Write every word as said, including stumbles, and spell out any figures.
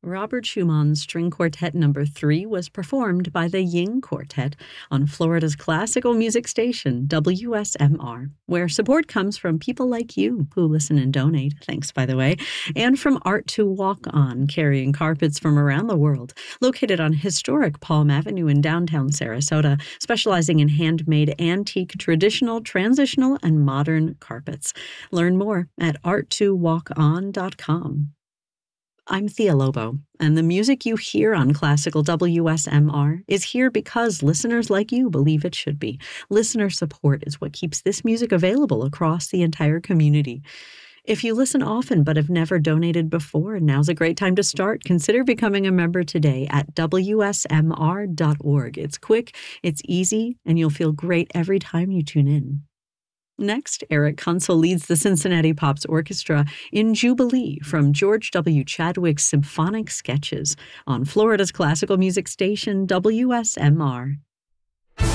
Robert Schumann's String Quartet Number three was performed by the Ying Quartet on Florida's classical music station, W S M R, where support comes from people like you who listen and donate, thanks by the way, and from Art to Walk On, carrying carpets from around the world, located on historic Palm Avenue in downtown Sarasota, specializing in handmade antique, traditional, transitional, and modern carpets. Learn more at art to walk on dot com. I'm Thea Lobo, and the music you hear on Classical W S M R is here because listeners like you believe it should be. Listener support is what keeps this music available across the entire community. If you listen often but have never donated before, now's a great time to start. Consider becoming a member today at W S M R dot org. It's quick, it's easy, and you'll feel great every time you tune in. Next, Eric Kunsel leads the Cincinnati Pops Orchestra in Jubilee from George W. Chadwick's Symphonic Sketches on Florida's classical music station, W S M R.